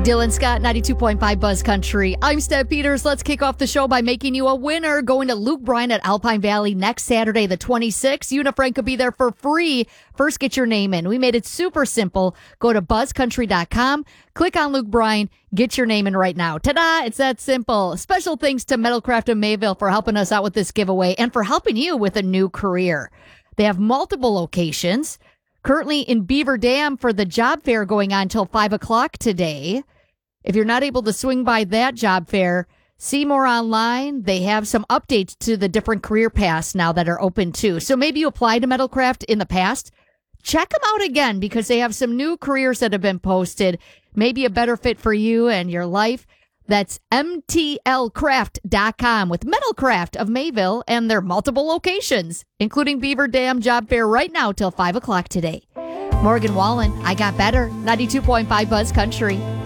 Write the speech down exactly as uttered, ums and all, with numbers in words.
Dylan Scott, ninety-two point five Buzz Country. I'm Steph Peters. Let's kick off the show by making you a winner. Going to Luke Bryan at Alpine Valley next Saturday, the twenty-sixth. You and a friend could be there for free. First, get your name in. We made it super simple. Go to buzz country dot com, click on Luke Bryan, get your name in right now. Ta-da! It's that simple. Special thanks to Metalcraft of Mayville for helping us out with this giveaway and for helping you with a new career. They have multiple locations. Currently in Beaver Dam for the job fair going on until five o'clock today. If you're not able to swing by that job fair, see more online. They have some updates to the different career paths now that are open too. So maybe you applied to Metalcraft in the past. Check them out again because they have some new careers that have been posted. Maybe a better fit for you and your life. That's M T L craft dot com with Metalcraft of Mayville and their multiple locations, including Beaver Dam Job Fair right now till five o'clock today. Morgan Wallen, I Got Better, ninety-two point five Buzz Country.